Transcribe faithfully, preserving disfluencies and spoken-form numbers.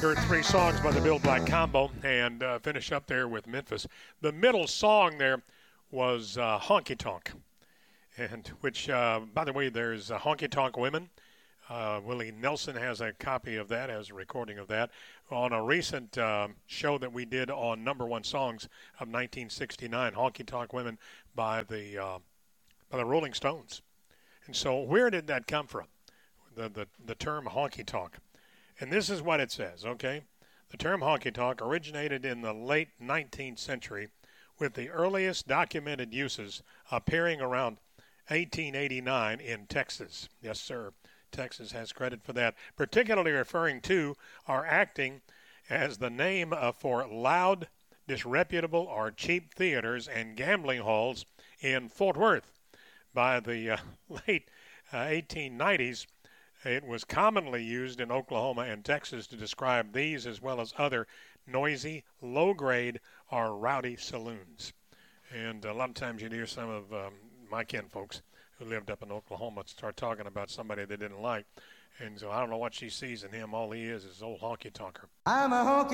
Heard three songs by the Bill Black Combo and uh, finish up there with Memphis. The middle song there was uh, Honky Tonk, and which, uh, by the way, there's uh, Honky Tonk Women. Uh, Willie Nelson has a copy of that, has a recording of that, on a recent uh, show that we did on number one songs of nineteen sixty-nine, Honky Tonk Women by the uh, by the Rolling Stones. And so where did that come from, the, the, the term honky tonk? And this is what it says, okay? The term honky tonk originated in the late nineteenth century, with the earliest documented uses appearing around eighteen eighty-nine in Texas. Yes, sir. Texas has credit for that, particularly referring to or acting as the name uh, for loud, disreputable, or cheap theaters and gambling halls in Fort Worth. By the uh, late uh, eighteen nineties, it was commonly used in Oklahoma and Texas to describe these as well as other noisy, low-grade, or rowdy saloons. And a lot of times you'd hear some of um, my kin folks who lived up in Oklahoma start talking about somebody they didn't like. And so I don't know what she sees in him. All he is is old honky-tonker. I'm a honky